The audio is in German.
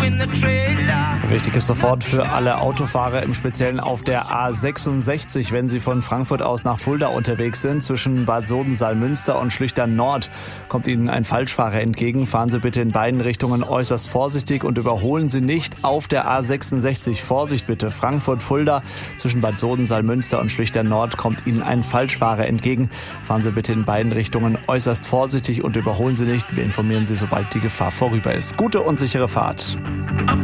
Wichtig ist sofort für alle Autofahrer, im Speziellen auf der A66, wenn sie von Frankfurt aus nach Fulda unterwegs sind. Zwischen Bad Soden-Salmünster und Schlüchtern Nord kommt Ihnen ein Falschfahrer entgegen. Fahren Sie bitte in beiden Richtungen äußerst vorsichtig und überholen Sie nicht auf der A66. Vorsicht bitte, Frankfurt-Fulda. Zwischen Bad Soden-Salmünster und Schlüchtern Nord kommt Ihnen ein Falschfahrer entgegen. Fahren Sie bitte in beiden Richtungen äußerst vorsichtig und überholen Sie nicht. Wir informieren Sie, sobald die Gefahr vorüber ist. Gute und sichere Fahrt.